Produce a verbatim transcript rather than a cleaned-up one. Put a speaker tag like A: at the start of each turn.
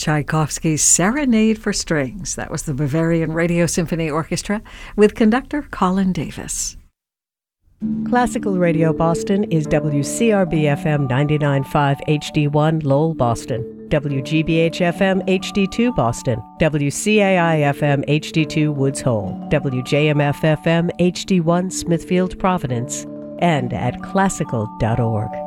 A: Tchaikovsky's Serenade for Strings. That was the Bavarian Radio Symphony Orchestra with conductor Colin Davis.
B: Classical Radio Boston is W C R B F M ninety-nine point five H D one Lowell, Boston, W G B H F M H D two Boston, W C A I F M H D two Woods Hole, W J M F F M H D one Smithfield, Providence, and at classical dot org.